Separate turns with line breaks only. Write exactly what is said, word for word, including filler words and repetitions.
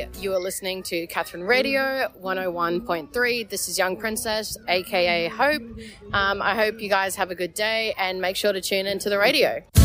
Hi, you are listening to Catherine Radio one oh one point three. This is Young Princess, aka Hope. Um, I hope you guys have a good day and make sure to tune into the radio.